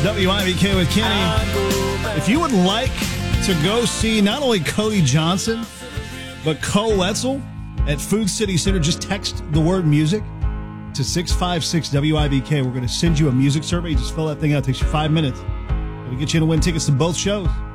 WIBK with Kenny. If you would like to go see not only Cody Johnson, but Cole Wetzel at Food City Center, just text the word music to 656 WIBK. We're going to send you a music survey. You just fill that thing out. It takes you 5 minutes. It'll get you to win tickets to both shows.